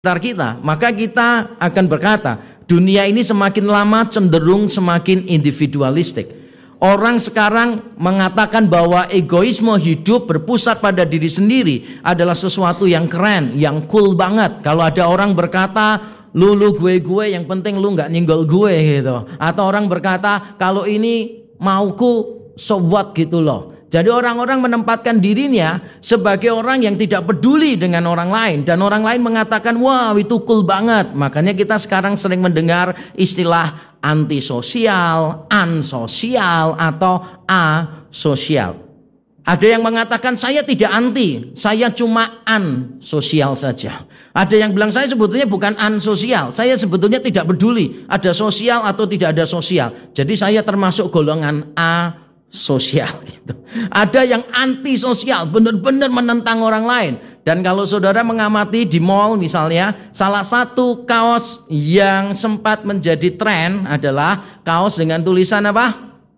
sekitar kita, maka kita akan berkata, dunia ini semakin lama cenderung semakin individualistik. Orang sekarang mengatakan bahwa egoisme hidup berpusat pada diri sendiri adalah sesuatu yang keren, yang cool banget. Kalau ada orang berkata, lu gue, yang penting lu gak nyenggol gue gitu. Atau orang berkata, kalau ini mauku, so what gitu loh. Jadi orang-orang menempatkan dirinya sebagai orang yang tidak peduli dengan orang lain. Dan orang lain mengatakan, wow itu cool banget. Makanya kita sekarang sering mendengar istilah antisosial, ansosial, atau asosial. Ada yang mengatakan saya tidak anti, saya cuma ansosial saja. Ada yang bilang saya sebetulnya bukan ansosial, saya sebetulnya tidak peduli ada sosial atau tidak ada sosial. Jadi saya termasuk golongan sosial gitu. Ada yang antisosial, benar-benar menentang orang lain. Dan kalau saudara mengamati di mall misalnya, salah satu kaos yang sempat menjadi tren adalah kaos dengan tulisan apa?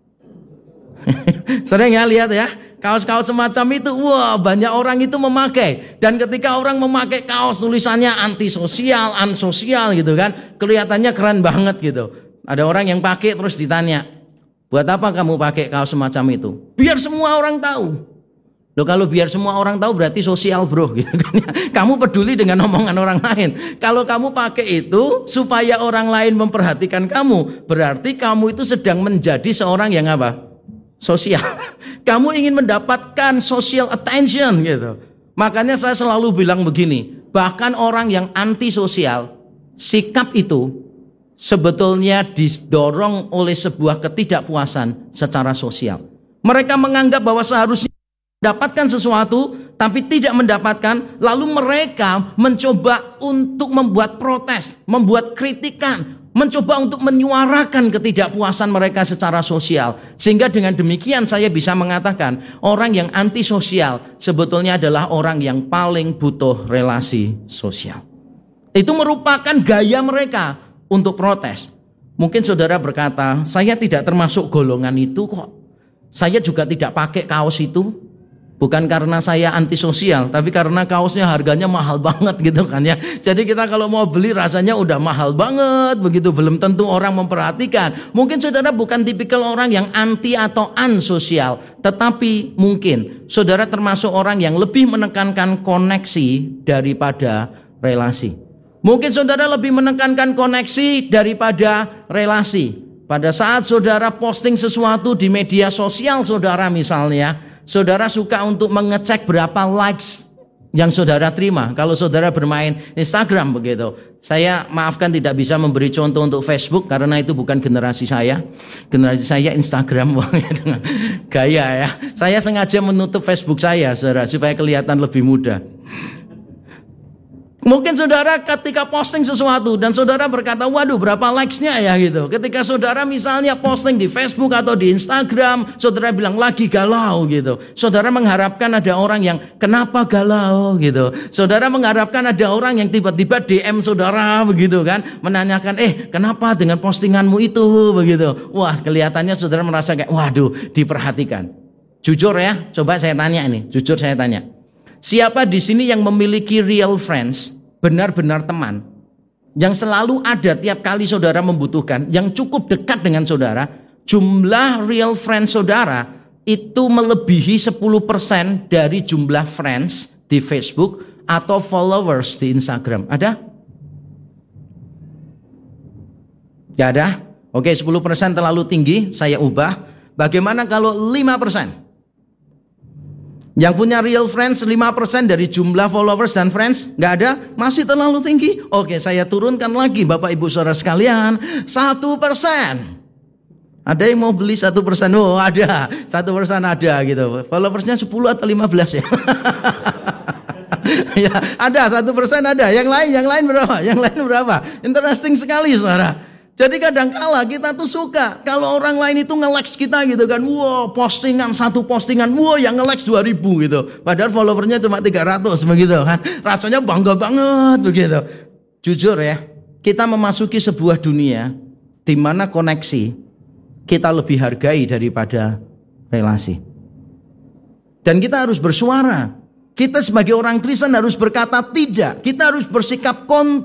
Sering ya lihat ya, kaos-kaos semacam itu, wah banyak orang itu memakai. Dan ketika orang memakai kaos tulisannya antisosial, ansosial gitu kan, kelihatannya keren banget gitu. Ada orang yang pakai terus ditanya, buat apa kamu pakai kaos semacam itu? Biar semua orang tahu. Loh kalau biar semua orang tahu berarti sosial bro gitu kan. Kamu peduli dengan omongan orang lain. Kalau kamu pakai itu supaya orang lain memperhatikan kamu, berarti kamu itu sedang menjadi seorang yang apa? Sosial. Kamu ingin mendapatkan social attention gitu. Makanya saya selalu bilang begini, bahkan orang yang antisosial, sikap itu sebetulnya didorong oleh sebuah ketidakpuasan secara sosial. Mereka menganggap bahwa seharusnya mendapatkan sesuatu tapi tidak mendapatkan, lalu mereka mencoba untuk membuat protes, membuat kritikan, mencoba untuk menyuarakan ketidakpuasan mereka secara sosial. Sehingga dengan demikian saya bisa mengatakan orang yang antisosial sebetulnya adalah orang yang paling butuh relasi sosial. Itu merupakan gaya mereka untuk protes. Mungkin saudara berkata, saya tidak termasuk golongan itu kok. Saya juga tidak pakai kaos itu. Bukan karena saya antisosial, tapi karena kaosnya harganya mahal banget gitu kan ya. Jadi kita kalau mau beli rasanya udah mahal banget, begitu belum tentu orang memperhatikan. Mungkin saudara bukan tipikal orang yang anti atau ansosial, tetapi mungkin saudara termasuk orang yang lebih menekankan koneksi daripada relasi. Mungkin saudara lebih menekankan koneksi daripada relasi. Pada saat saudara posting sesuatu di media sosial saudara misalnya, saudara suka untuk mengecek berapa likes yang saudara terima. Kalau saudara bermain Instagram begitu. Saya maafkan tidak bisa memberi contoh untuk Facebook karena itu bukan generasi saya. Generasi saya Instagram gaya ya. Saya sengaja menutup Facebook saya saudara supaya kelihatan lebih muda. Mungkin saudara ketika posting sesuatu dan saudara berkata, waduh berapa likes-nya ya gitu. Ketika saudara misalnya posting di Facebook atau di Instagram, saudara bilang lagi galau gitu. Saudara mengharapkan ada orang yang kenapa galau gitu. Saudara mengharapkan ada orang yang tiba-tiba DM saudara begitu kan. Menanyakan kenapa dengan postinganmu itu begitu. Wah kelihatannya saudara merasa kayak waduh diperhatikan. Jujur ya, coba saya tanya ini. Jujur saya tanya. Siapa di sini yang memiliki real friends, benar-benar teman, yang selalu ada tiap kali saudara membutuhkan, yang cukup dekat dengan saudara, jumlah real friends saudara itu melebihi 10% dari jumlah friends di Facebook atau followers di Instagram. Ada? Gak ada? Oke, 10% terlalu tinggi, saya ubah. Bagaimana kalau 5%? Yang punya real friends 5% dari jumlah followers dan friends nggak ada, masih terlalu tinggi. Oke, saya turunkan lagi Bapak Ibu Saudara sekalian 1%. Ada yang mau beli 1%? Oh ada, 1% ada gitu. Followersnya 10 atau 15 ya? Ya ada 1% ada. Yang lain berapa? Yang lain berapa? Interesting sekali saudara. Jadi kadang-kala kita tuh suka kalau orang lain itu nge-likes kita gitu kan. Wow, satu postingan, wow yang nge-likes 2000 gitu. Padahal followernya cuma 300 begitu kan. Rasanya bangga banget begitu. Jujur ya, kita memasuki sebuah dunia di mana koneksi kita lebih hargai daripada relasi. Dan kita harus bersuara Kita sebagai orang Kristen harus berkata tidak. Kita harus bersikap kontra.